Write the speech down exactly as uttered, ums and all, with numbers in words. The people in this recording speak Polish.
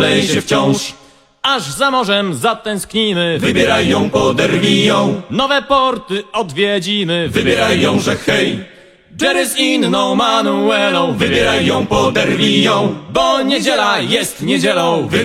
Lej się wciąż, aż za morzem zatęsknimy. wybieraj ją, poderwij ją, Nowe porty odwiedzimy. wybieraj ją, że hej. Jerry z inną Manuelą. Wybieraj ją, poderwij ją, Bo niedziela jest niedzielą.